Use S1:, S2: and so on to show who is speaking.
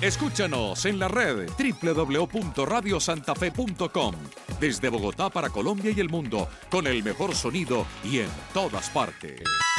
S1: Escúchanos en la red www.radiosantafe.com. Desde Bogotá para Colombia y el mundo, con el mejor sonido y en todas partes.